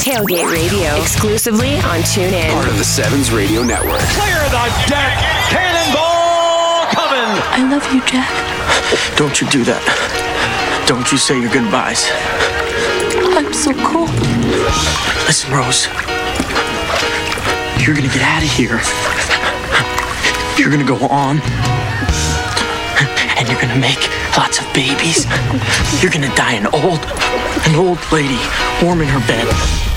Tailgate Radio, exclusively on TuneIn. Part of the Sevens Radio Network. Clear the deck. Cannonball coming. I love you, Jack. Don't you do that. Don't you say your goodbyes. I'm so cold. Listen, Rose. You're gonna get out of here. You're gonna go on. And you're gonna make lots of babies. You're gonna die an old lady warm in her bed.